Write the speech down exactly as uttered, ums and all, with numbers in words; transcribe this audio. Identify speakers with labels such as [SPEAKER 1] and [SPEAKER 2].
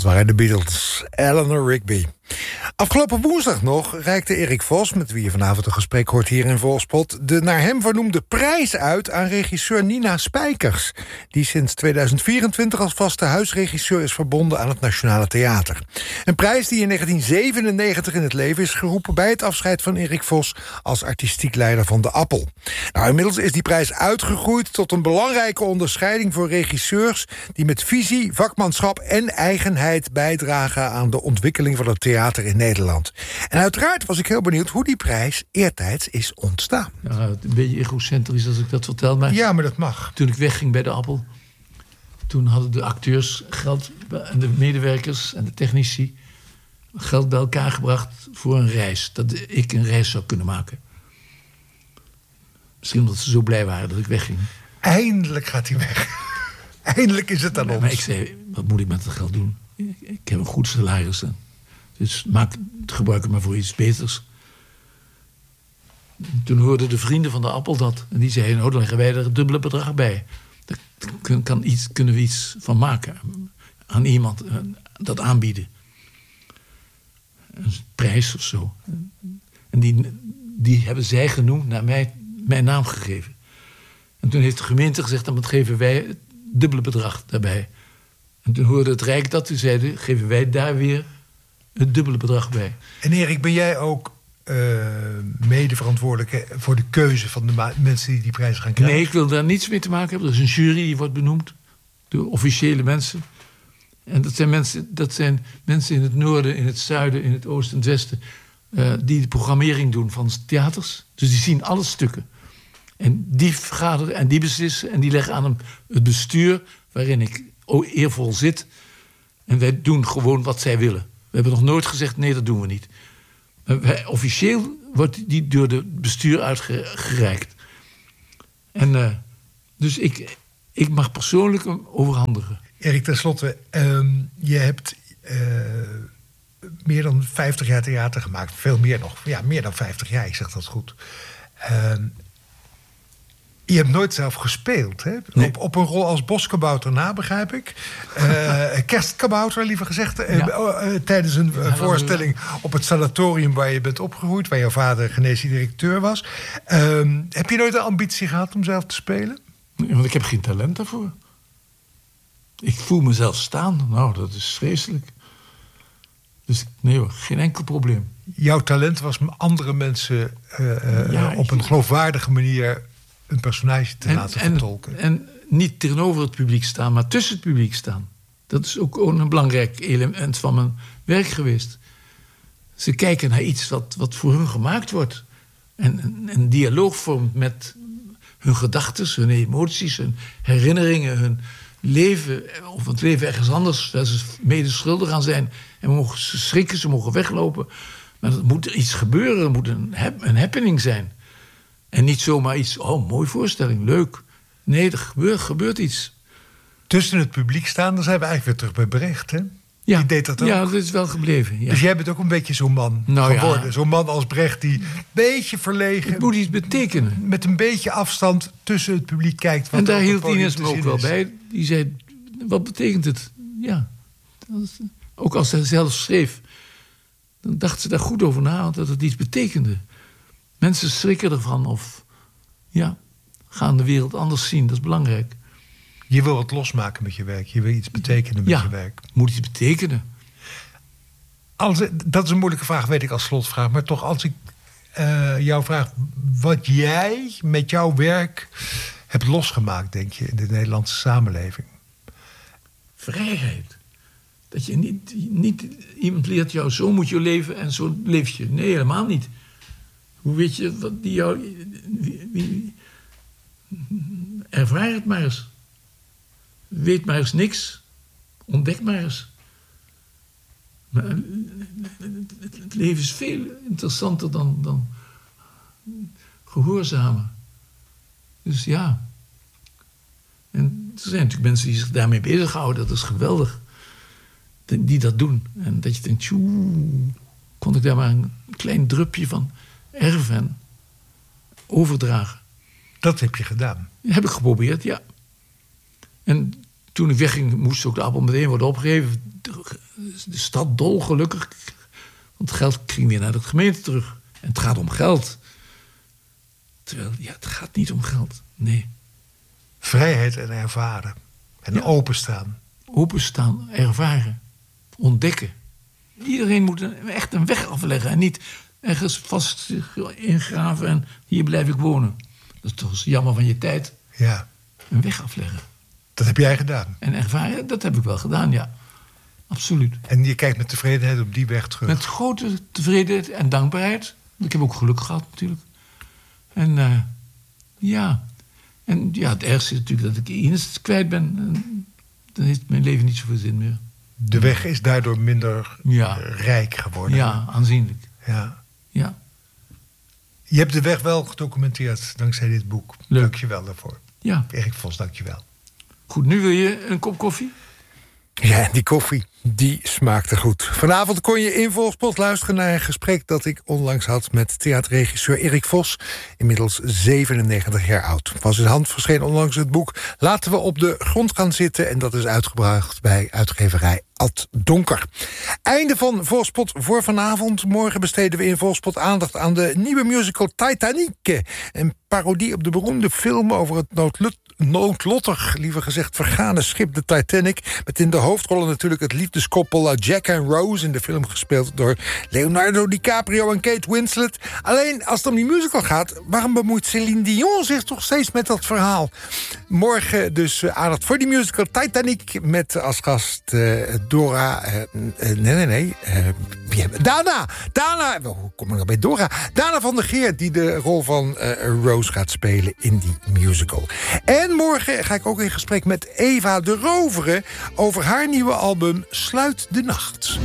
[SPEAKER 1] waren de Beatles, Eleanor Rigby. Afgelopen woensdag nog reikte Erik Vos, met wie je vanavond een gesprek hoort hier in Volkspot, de naar hem vernoemde prijs uit aan regisseur Nina Spijkers, die sinds tweeduizend vierentwintig als vaste huisregisseur is verbonden aan het Nationale Theater. Een prijs die in negentien zevenennegentig in het leven is geroepen bij het afscheid van Erik Vos als artistiek leider van De Appel. Nou, inmiddels is die prijs uitgegroeid tot een belangrijke onderscheiding voor regisseurs die met visie, vakmanschap en eigenheid bijdragen aan de ontwikkeling van het theater in Nederland. En uiteraard was ik heel benieuwd hoe die prijs eertijds is ontstaan.
[SPEAKER 2] Ja, een beetje egocentrisch als ik dat vertel, maar
[SPEAKER 1] ja, maar dat mag.
[SPEAKER 2] Toen ik wegging bij De Appel, toen hadden de acteurs geld en de medewerkers en de technici geld bij elkaar gebracht voor een reis. Dat ik een reis zou kunnen maken. Misschien omdat ze zo blij waren dat ik wegging.
[SPEAKER 1] Eindelijk gaat hij weg. Eindelijk is het aan
[SPEAKER 2] ja,
[SPEAKER 1] ons.
[SPEAKER 2] Maar ik zei, wat moet ik met dat geld doen? Ik heb een goed salaris. Dus maak, gebruik het maar voor iets beters. Toen hoorden de vrienden van De Appel dat. En die zeiden, nou, dan leggen wij er het dubbele bedrag bij. Daar kan iets, kunnen we iets van maken. Aan iemand dat aanbieden. Een prijs of zo. En die, die hebben zij genoemd naar mij, mijn naam gegeven. En toen heeft de gemeente gezegd, dan geven wij het dubbele bedrag daarbij. En toen hoorde het Rijk dat, toen zeiden, geven wij daar weer het dubbele bedrag bij.
[SPEAKER 1] En Erik, ben jij ook uh, mede verantwoordelijk voor de keuze van de ma- mensen die die prijs gaan krijgen?
[SPEAKER 2] Nee, ik wil daar niets mee te maken hebben. Er is een jury die wordt benoemd door officiële mensen. En dat zijn mensen, dat zijn mensen in het noorden, in het zuiden, in het oosten en het westen, Uh, die de programmering doen van theaters. Dus die zien alle stukken. En die vergaderen en die beslissen en die leggen aan hem het bestuur waarin ik eervol zit. En wij doen gewoon wat zij willen. We hebben nog nooit gezegd, nee, dat doen we niet. Maar wij, officieel wordt die door het bestuur uitgereikt. En uh, dus ik, ik mag persoonlijk hem overhandigen.
[SPEAKER 1] Erik, tenslotte, um, je hebt Uh... meer dan vijftig jaar theater gemaakt. Veel meer nog. Ja, meer dan vijftig jaar, ik zeg dat goed. Uh, je hebt nooit zelf gespeeld, hè? Nee. Op, op een rol als boskabouter na, begrijp ik. Uh, kerstkabouter, liever gezegd. Uh, ja. uh, uh, tijdens een uh, voorstelling op het sanatorium waar je bent opgegroeid, waar jouw vader geneesheer directeur was. Uh, heb je nooit de ambitie gehad om zelf te spelen?
[SPEAKER 2] Nee, want ik heb geen talent daarvoor. Ik voel mezelf staan. Nou, dat is vreselijk. Dus nee hoor, geen enkel probleem.
[SPEAKER 1] Jouw talent was andere mensen uh, ja, op een geloofwaardige manier een personage te en, laten
[SPEAKER 2] en,
[SPEAKER 1] vertolken.
[SPEAKER 2] En niet tegenover het publiek staan, maar tussen het publiek staan. Dat is ook een belangrijk element van mijn werk geweest. Ze kijken naar iets wat, wat voor hun gemaakt wordt. En een, een dialoog vormt met hun gedachten, hun emoties, hun herinneringen, hun leven, of het leven ergens anders, waar ze mede schuldig aan zijn. En we mogen ze schrikken, ze mogen weglopen. Maar er moet er iets gebeuren, er moet een, een happening zijn. En niet zomaar iets, oh, mooie voorstelling, leuk. Nee, er gebeurt, gebeurt iets.
[SPEAKER 1] Tussen het publiek staan, dan zijn we eigenlijk weer terug bij Brecht, hè?
[SPEAKER 2] Ja,
[SPEAKER 1] die deed dat ook.
[SPEAKER 2] Ja, dat is wel gebleven. Ja.
[SPEAKER 1] Dus jij bent ook een beetje zo'n man
[SPEAKER 2] nou,
[SPEAKER 1] geworden.
[SPEAKER 2] Ja.
[SPEAKER 1] Zo'n man als Brecht die een beetje verlegen,
[SPEAKER 2] het moet iets betekenen.
[SPEAKER 1] Met een beetje afstand tussen het publiek kijkt. Wat
[SPEAKER 2] en daar hield
[SPEAKER 1] Ines
[SPEAKER 2] me ook wel bij. Die zei, wat betekent het? Ja, is, ook als hij zelf schreef, dan dacht ze daar goed over na, dat het iets betekende. Mensen schrikken ervan of ja, gaan de wereld anders zien. Dat is belangrijk.
[SPEAKER 1] Je wil wat losmaken met je werk. Je wil iets betekenen met
[SPEAKER 2] ja,
[SPEAKER 1] je werk.
[SPEAKER 2] Moet iets betekenen.
[SPEAKER 1] Als, dat is een moeilijke vraag, weet ik als slotvraag. Maar toch, als ik uh, jou vraag wat jij met jouw werk hebt losgemaakt, denk je, in de Nederlandse samenleving?
[SPEAKER 2] Vrijheid. Dat je niet, niet iemand leert jou, zo moet je leven en zo leef je. Nee, helemaal niet. Hoe weet je wat die jou... Wie, wie, ervaar het maar eens. Weet maar eens niks. Ontdek maar eens. Maar het leven is veel interessanter dan, dan gehoorzamen. Dus ja. En er zijn natuurlijk mensen die zich daarmee bezighouden. Dat is geweldig. Die dat doen. En dat je denkt, tjoe, kon ik daar maar een klein drupje van erven en overdragen.
[SPEAKER 1] Dat heb je gedaan?
[SPEAKER 2] Dat heb ik geprobeerd, ja. En toen ik wegging, moest ook De Appel meteen worden opgegeven. de stad dolgelukkig. Want het geld ging weer naar de gemeente terug. En het gaat om geld. Terwijl, ja, het gaat niet om geld. Nee.
[SPEAKER 1] Vrijheid en ervaren. En ja. openstaan.
[SPEAKER 2] Openstaan, ervaren. Ontdekken. Iedereen moet een, echt een weg afleggen. En niet ergens vast ingraven en hier blijf ik wonen. Dat is toch jammer van je tijd.
[SPEAKER 1] Ja.
[SPEAKER 2] Een weg afleggen.
[SPEAKER 1] Dat heb jij gedaan.
[SPEAKER 2] En ervaren, dat heb ik wel gedaan, ja. Absoluut.
[SPEAKER 1] En je kijkt met tevredenheid op die weg terug.
[SPEAKER 2] Met grote tevredenheid en dankbaarheid. Ik heb ook geluk gehad, natuurlijk. En uh, ja. En ja, het ergste is natuurlijk dat ik Ines kwijt ben. En dan heeft mijn leven niet zoveel zin meer.
[SPEAKER 1] De weg is daardoor minder ja. rijk geworden.
[SPEAKER 2] Ja, aanzienlijk.
[SPEAKER 1] Ja.
[SPEAKER 2] Ja.
[SPEAKER 1] Je hebt de weg wel gedocumenteerd dankzij dit boek.
[SPEAKER 2] Leuk.
[SPEAKER 1] Dank je wel daarvoor.
[SPEAKER 2] Ja.
[SPEAKER 1] Erik Vos, dank je wel.
[SPEAKER 2] Goed, nu wil je een kop koffie?
[SPEAKER 1] Ja, die koffie, die smaakte goed. Vanavond kon je in Volkspot luisteren naar een gesprek dat ik onlangs had met theaterregisseur Erik Vos, inmiddels zevenennegentig jaar oud. Van zijn hand verscheen onlangs het boek Laten we op de grond gaan zitten, en dat is uitgebracht bij uitgeverij Ad Donker. Einde van Volkspot voor vanavond. Morgen besteden we in Volkspot aandacht aan de nieuwe musical Titanic. Een parodie op de beroemde film over het noodlot, noodlottig, liever gezegd vergane schip de Titanic. Met in de hoofdrollen natuurlijk het liefdeskoppel Jack en Rose, in de film gespeeld door Leonardo DiCaprio en Kate Winslet. Alleen als het om die musical gaat, waarom bemoeit Céline Dion zich toch steeds met dat verhaal? Morgen dus aandacht voor die musical Titanic met als gast uh, Dora... Uh, uh, nee, nee, nee. Uh, wie hebben, Dana! Dana! Hoe kom ik nou bij Dora? Dana van der Geer, die de rol van uh, Rose gaat spelen in die musical. En morgen ga ik ook in gesprek met Eva de Rovere over haar nieuwe album Sluit de Nacht.